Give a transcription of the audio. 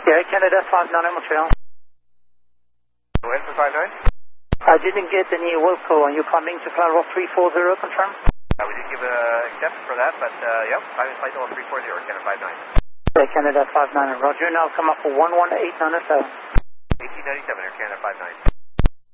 Yeah, Canada 59 Montreal. Go ahead for 59. I didn't get any Wilco. Are you coming to flight level 340, confirm? We did give a accept for that, but yep, flight level 340, Canada 59. Yeah, Canada 59, roger. Now come up for 11897. 1897.